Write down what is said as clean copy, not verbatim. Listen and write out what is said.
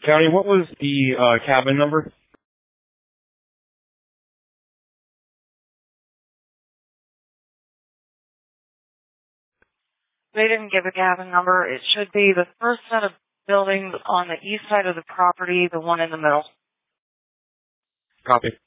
County, what was the cabin number? They didn't give a cabin number. It should be the first set of buildings on the east side of the property, the one in the middle. Copy.